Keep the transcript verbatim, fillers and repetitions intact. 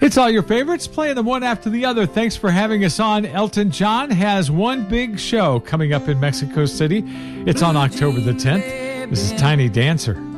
It's all your favorites, playing them one after the other. Thanks for having us on. Elton John has one big show coming up in Mexico City. It's on October the tenth. This is Tiny Dancer.